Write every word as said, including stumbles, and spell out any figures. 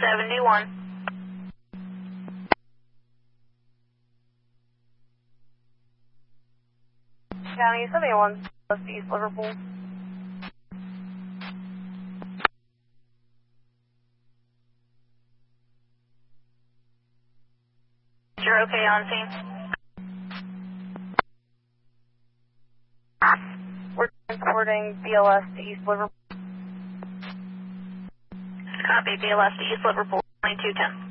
seventy-one. County seventy-one, East Liverpool. You're okay on scene? We're transporting B L S to East Liverpool. Copy, B L S to East Liverpool, twenty-two ten.